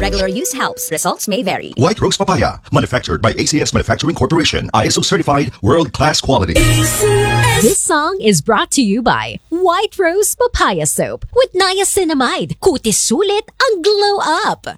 regular use helps. Results may vary. White Rose Papaya, manufactured by ACS Manufacturing Corporation. ISO certified, world-class quality. This song is brought to you by White Rose Papaya Soap with niacinamide. Kutis sulit ang glow up.